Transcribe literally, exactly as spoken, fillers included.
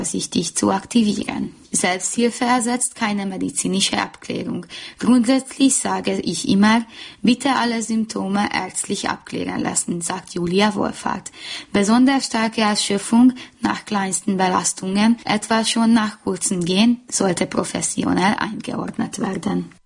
vorsichtig zu aktivieren. Selbsthilfe ersetzt keine medizinische Abklärung. Grundsätzlich sage ich immer, bitte alle Symptome ärztlich abklären lassen, sagt Julia Wohlfahrt. Besonders starke Erschöpfung nach kleinsten Belastungen, etwa schon nach kurzem Gehen, sollte professionell eingeordnet werden.